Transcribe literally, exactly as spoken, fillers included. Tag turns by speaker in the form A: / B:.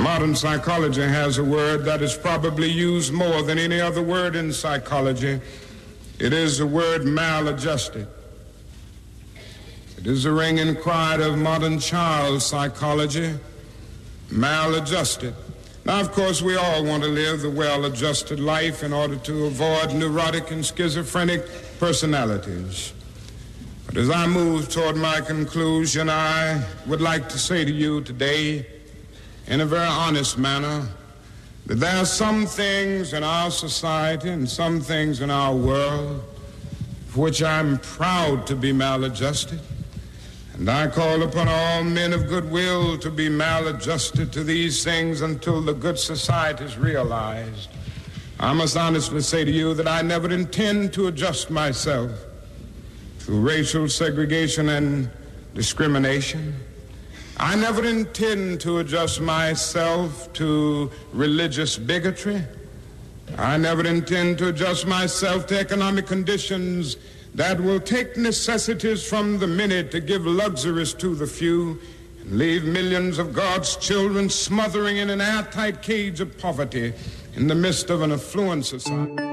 A: Modern psychology has a word that is probably used more than any other word in psychology. It is the word maladjusted. It is the ringing cry of modern child psychology, maladjusted. Now, of course, we all want to live the well-adjusted life in order to avoid neurotic and schizophrenic personalities. But as I move toward my conclusion, I would like to say to you today, in a very honest manner, that there are some things in our society and some things in our world for which I'm proud to be maladjusted. And I call upon all men of goodwill to be maladjusted to these things until the good society is realized. I must honestly say to you that I never intend to adjust myself through racial segregation and discrimination. I never intend to adjust myself to religious bigotry. I never intend to adjust myself to economic conditions that will take necessities from the many to give luxuries to the few and leave millions of God's children smothering in an airtight cage of poverty in the midst of an affluent society.